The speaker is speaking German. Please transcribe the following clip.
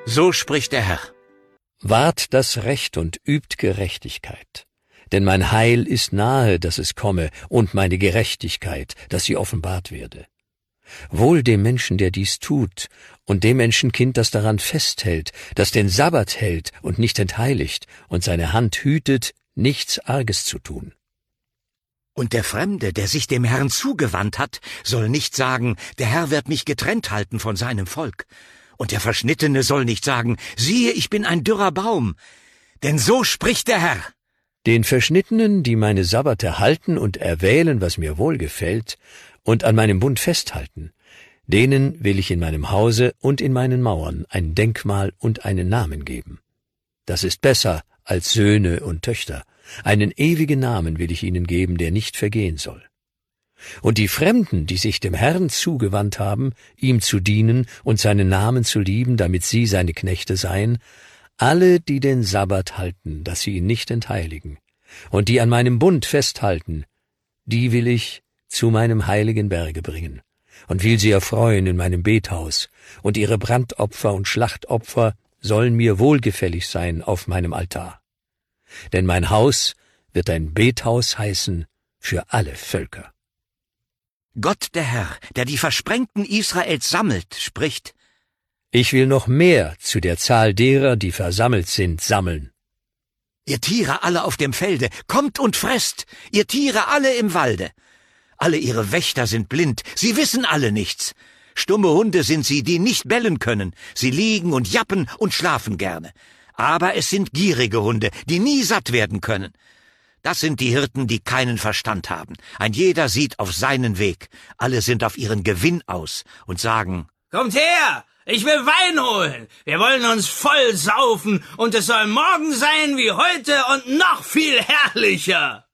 So spricht der Herr. Wahrt das Recht und übt Gerechtigkeit. Denn mein Heil ist nahe, dass es komme, und meine Gerechtigkeit, dass sie offenbart werde. Wohl dem Menschen, der dies tut, und dem Menschenkind, das daran festhält, das den Sabbat hält und nicht entheiligt, und seine Hand hütet, nichts Arges zu tun. Und der Fremde, der sich dem Herrn zugewandt hat, soll nicht sagen, der Herr wird mich getrennt halten von seinem Volk. Und der Verschnittene soll nicht sagen, siehe, ich bin ein dürrer Baum. Denn so spricht der Herr. Den Verschnittenen, die meine Sabbate halten und erwählen, was mir wohlgefällt, und an meinem Bund festhalten, denen will ich in meinem Hause und in meinen Mauern ein Denkmal und einen Namen geben. Das ist besser als Söhne und Töchter. Einen ewigen Namen will ich ihnen geben, der nicht vergehen soll. Und die Fremden, die sich dem Herrn zugewandt haben, ihm zu dienen und seinen Namen zu lieben, damit sie seine Knechte seien, alle, die den Sabbat halten, dass sie ihn nicht entheiligen, und die an meinem Bund festhalten, die will ich zu meinem heiligen Berge bringen, und will sie erfreuen in meinem Bethaus, und ihre Brandopfer und Schlachtopfer sollen mir wohlgefällig sein auf meinem Altar. Denn mein Haus wird ein Bethaus heißen für alle Völker. Gott der Herr, der die Versprengten Israels sammelt, spricht: Ich will noch mehr zu der Zahl derer, die versammelt sind, sammeln. Ihr Tiere alle auf dem Felde, kommt und fresst, ihr Tiere alle im Walde. Alle ihre Wächter sind blind, sie wissen alle nichts. Stumme Hunde sind sie, die nicht bellen können. Sie liegen und jappen und schlafen gerne. Aber es sind gierige Hunde, die nie satt werden können. Das sind die Hirten, die keinen Verstand haben. Ein jeder sieht auf seinen Weg. Alle sind auf ihren Gewinn aus und sagen: Kommt her! Ich will Wein holen. Wir wollen uns voll saufen und es soll morgen sein wie heute und noch viel herrlicher.